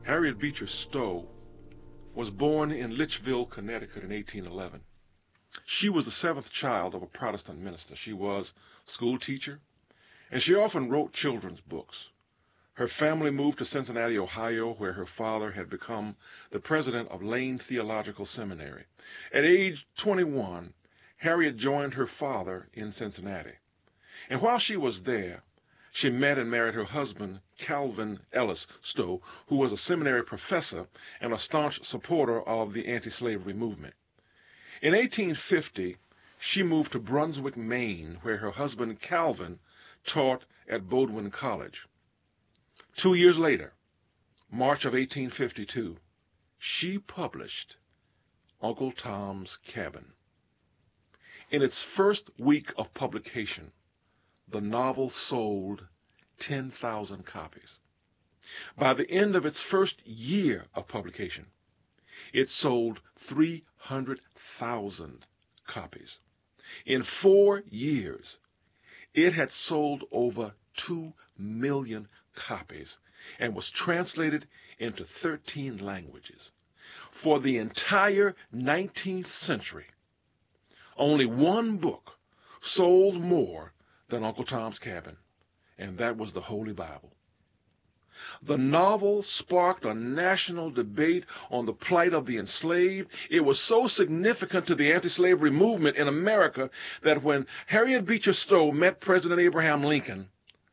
Harriet Beecher Stowe was born in Litchfield, Connecticut in 1811. She was the seventh child of a Protestant minister. She was a school teacher, and she often wrote children's books. Her family moved to Cincinnati, Ohio, where her father had become the president of Lane Theological Seminary. At age 21, Harriet joined her father in Cincinnati. And while she was there, she met and married her husband, Calvin Ellis Stowe, who was a seminary professor and a staunch supporter of the anti-slavery movement. In 1850, she moved to Brunswick, Maine, where her husband, Calvin, taught at Bowdoin College. 2 years later, March of 1852, she published Uncle Tom's Cabin. In its first week of publication, the novel sold 10,000 copies. By the end of its first year of publication, it sold 300,000 copies. In 4 years, it had sold over 2 million copies and was translated into 13 languages. For the entire 19th century, only one book sold more than Uncle Tom's Cabin, and that was the Holy Bible. The novel sparked a national debate on the plight of the enslaved. It was so significant to the anti-slavery movement in America that when Harriet Beecher Stowe met President Abraham Lincoln,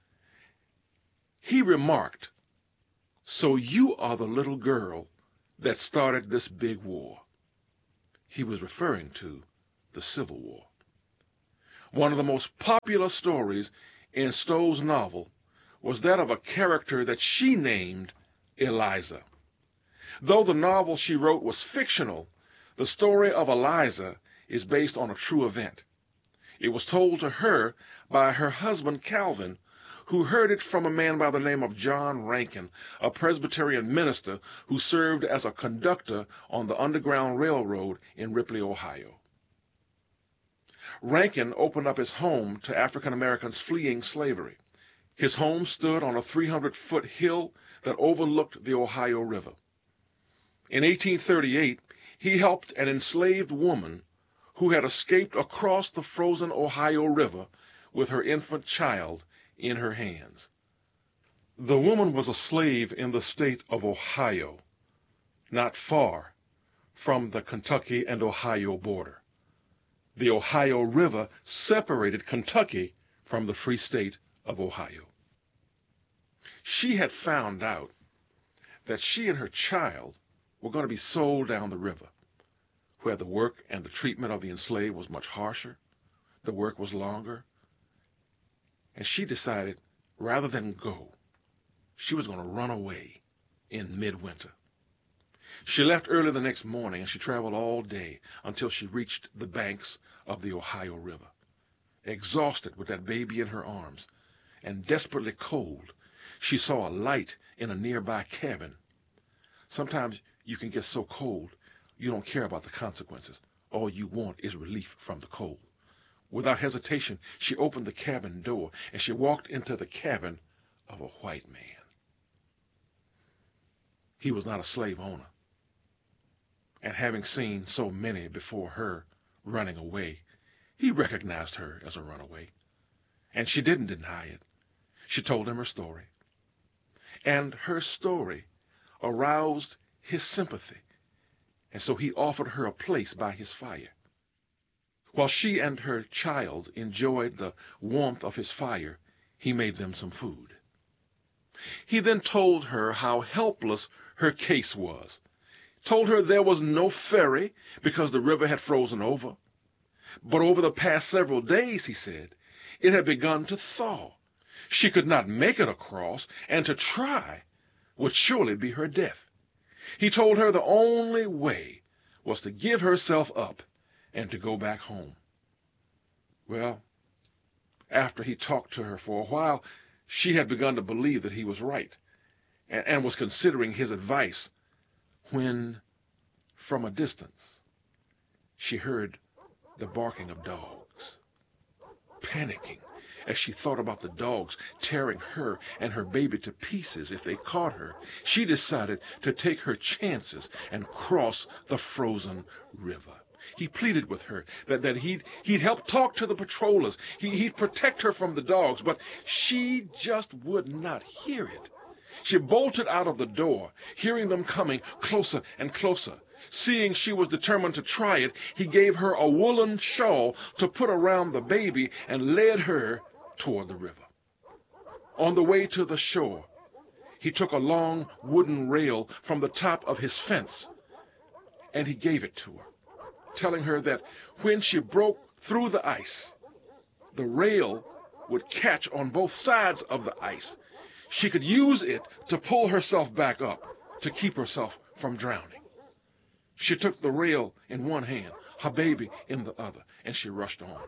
he remarked, "So you are the little girl that started this big war." He was referring to the Civil War. One of the most popular stories in Stowe's novel was that of a character that she named Eliza. Though the novel she wrote was fictional, the story of Eliza is based on a true event. It was told to her by her husband Calvin, who heard it from a man by the name of John Rankin, a Presbyterian minister who served as a conductor on the Underground Railroad in Ripley, Ohio. Rankin opened up his home to African Americans fleeing slavery. His home stood on a 300-foot hill that overlooked the Ohio River. In 1838, he helped an enslaved woman who had escaped across the frozen Ohio River with her infant child in her hands. The woman was a slave in the state of Ohio, not far from the Kentucky and Ohio border. The Ohio River separated Kentucky from the free state of Ohio. She had found out that she and her child were going to be sold down the river, where the work and the treatment of the enslaved was much harsher, the work was longer, and she decided rather than go, she was going to run away in midwinter. She left early the next morning, and she traveled all day until she reached the banks of the Ohio River. Exhausted with that baby in her arms and desperately cold, she saw a light in a nearby cabin. Sometimes you can get so cold you don't care about the consequences. All you want is relief from the cold. Without hesitation, she opened the cabin door, and she walked into the cabin of a white man. He was not a slave owner. And having seen so many before her running away, he recognized her as a runaway. And she didn't deny it. She told him her story. And her story aroused his sympathy. And so he offered her a place by his fire. While she and her child enjoyed the warmth of his fire, he made them some food. He then told her how helpless her case was. Told her there was no ferry because the river had frozen over. But over the past several days, he said, it had begun to thaw. She could not make it across, and to try would surely be her death. He told her the only way was to give herself up and to go back home. Well, after he talked to her for a while, she had begun to believe that he was right and was considering his advice when, from a distance, she heard the barking of dogs. Panicking, As she thought about the dogs tearing her and her baby to pieces if they caught her, she decided to take her chances and cross the frozen river. He pleaded with her that he'd help talk to the patrollers. He'd protect her from the dogs, but she just would not hear it. She bolted out of the door, hearing them coming closer and closer. Seeing she was determined to try it, he gave her a woolen shawl to put around the baby and led her toward the river. On the way to the shore, he took a long wooden rail from the top of his fence, and he gave it to her, telling her that when she broke through the ice, the rail would catch on both sides of the ice. She could use it to pull herself back up to keep herself from drowning. She took the rail in one hand, her baby in the other, and she rushed on.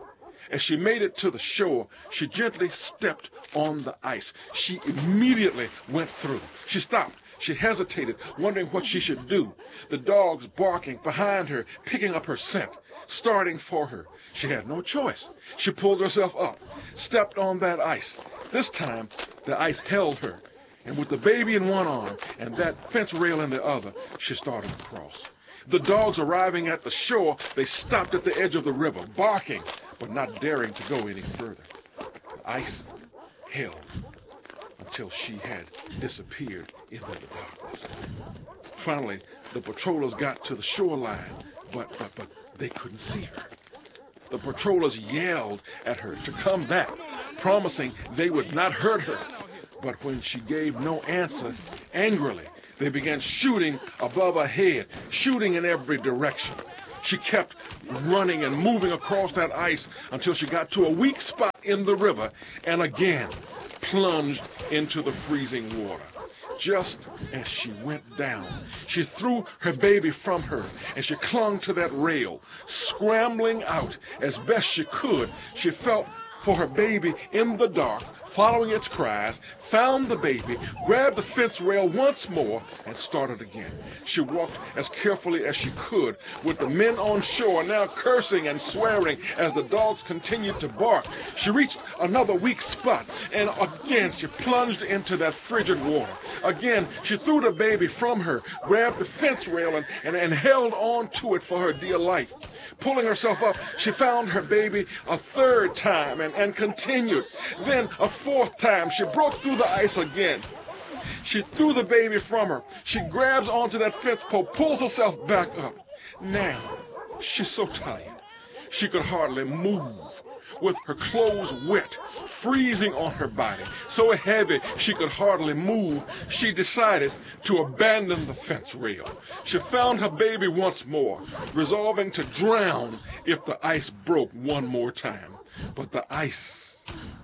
As she made it to the shore, she gently stepped on the ice. She immediately went through. She stopped. She hesitated, wondering what she should do. The dogs barking behind her, picking up her scent, starting for her. She had no choice. She pulled herself up, stepped on that ice. This time, the ice held her, and with the baby in one arm and that fence rail in the other, she started to cross. The dogs arriving at the shore, they stopped at the edge of the river, barking, but not daring to go any further. The ice held until she had disappeared into the darkness. Finally, the patrollers got to the shoreline, but they couldn't see her. The patrollers yelled at her to come back, promising they would not hurt her. But when she gave no answer, angrily, they began shooting above her head, shooting in every direction. She kept running and moving across that ice until she got to a weak spot in the river and again plunged into the freezing water. Just as she went down, she threw her baby from her and she clung to that rail. Scrambling out as best she could, she felt for her baby in the dark, following its cries, found the baby, grabbed the fence rail once more, and started again. She walked as carefully as she could, with the men on shore now cursing and swearing as the dogs continued to bark. She reached another weak spot, and again she plunged into that frigid water. Again, she threw the baby from her, grabbed the fence rail, and held on to it for her dear life. Pulling herself up, she found her baby a third time and continued. Then a fourth time, she broke through the ice again. She threw the baby from her. She grabs onto that fence pole, pulls herself back up. Now, she's so tired, she could hardly move. With her clothes wet, freezing on her body, so heavy she could hardly move, she decided to abandon the fence rail. She found her baby once more, resolving to drown if the ice broke one more time. But the ice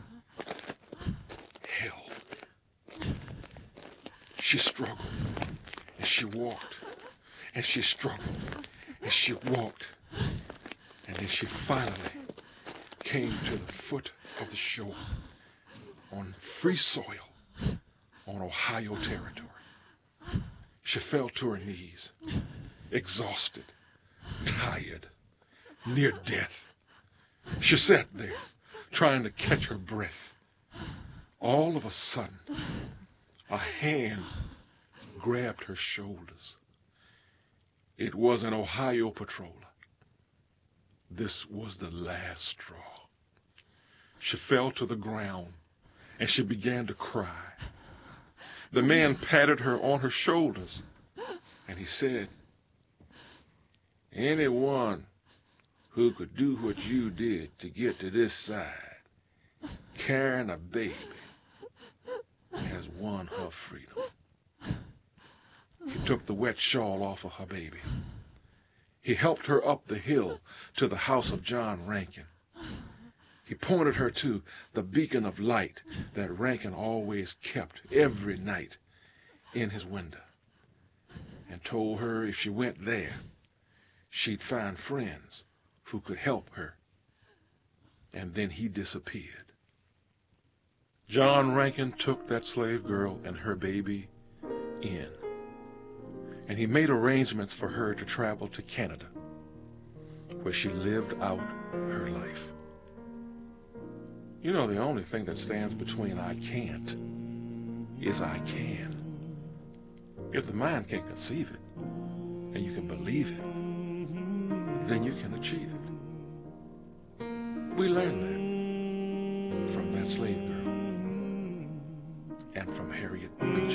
held. She struggled, and she walked, and she struggled, and she walked, and then she finally came to the foot of the shore on free soil on Ohio territory. She fell to her knees, exhausted, tired, near death. She sat there, trying to catch her breath. All of a sudden, a hand grabbed her shoulders. It was an Ohio patroller. This was the last straw. She fell to the ground, and she began to cry. The man patted her on her shoulders, and he said, "Anyone who could do what you did to get to this side, carrying a baby, has won her freedom." He took the wet shawl off of her baby. He helped her up the hill to the house of John Rankin. He pointed her to the beacon of light that Rankin always kept every night in his window, and told her if she went there, she'd find friends who could help her. And then he disappeared. John Rankin took that slave girl and her baby in, and he made arrangements for her to travel to Canada, where she lived out her life. You know, the only thing that stands between I can't is I can. If the mind can conceive it and you can believe it, then you can achieve it. We learned that from that slave girl and from Harriet Beecher